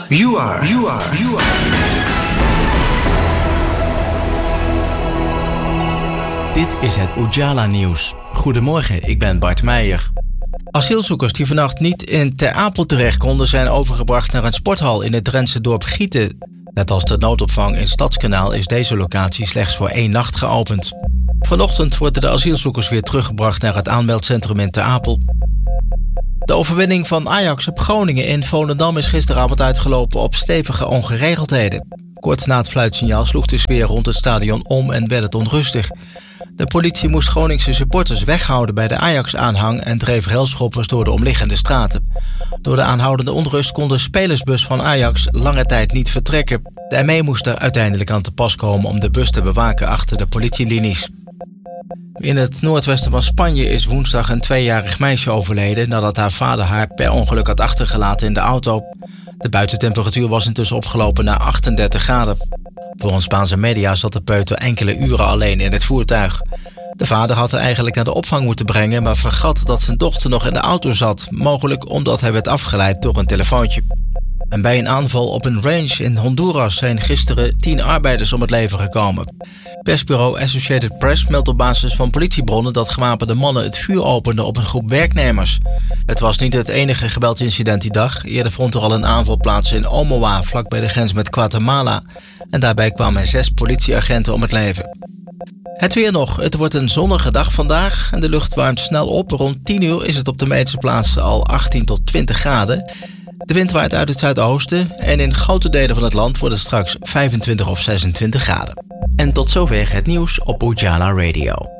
You are. Dit is het Ujala Nieuws. Goedemorgen, ik ben Bart Meijer. Asielzoekers die vannacht niet in Ter Apel terecht konden zijn overgebracht naar een sporthal in het Drentse dorp Gieten. Net als de noodopvang in Stadskanaal is deze locatie slechts voor 1 nacht geopend. Vanochtend worden de asielzoekers weer teruggebracht naar het aanmeldcentrum in Ter Apel. De overwinning van Ajax op Groningen in Volendam is gisteravond uitgelopen op stevige ongeregeldheden. Kort na het fluitsignaal sloeg de sfeer rond het stadion om en werd het onrustig. De politie moest Groningse supporters weghouden bij de Ajax-aanhang en dreef railschoppers door de omliggende straten. Door de aanhoudende onrust kon de spelersbus van Ajax lange tijd niet vertrekken. De ME moest er uiteindelijk aan te pas komen om de bus te bewaken achter de politielinies. In het noordwesten van Spanje is woensdag een 2-jarig meisje overleden nadat haar vader haar per ongeluk had achtergelaten in de auto. De buitentemperatuur was intussen opgelopen naar 38 graden. Volgens Spaanse media zat de peuter enkele uren alleen in het voertuig. De vader had haar eigenlijk naar de opvang moeten brengen, maar vergat dat zijn dochter nog in de auto zat, mogelijk omdat hij werd afgeleid door een telefoontje. En bij een aanval op een range in Honduras zijn gisteren 10 arbeiders om het leven gekomen. Persbureau Associated Press meldt op basis van politiebronnen dat gewapende mannen het vuur openden op een groep werknemers. Het was niet het enige geweldsincident die dag. Eerder vond er al een aanval plaats in Omoa, vlak bij de grens met Guatemala. En daarbij kwamen 6 politieagenten om het leven. Het weer nog. Het wordt een zonnige dag vandaag en de lucht warmt snel op. Rond 10 uur is het op de meeste plaatsen al 18 tot 20 graden. De wind waait uit het zuidoosten en in grote delen van het land wordt het straks 25 of 26 graden. En tot zover het nieuws op Ujala Radio.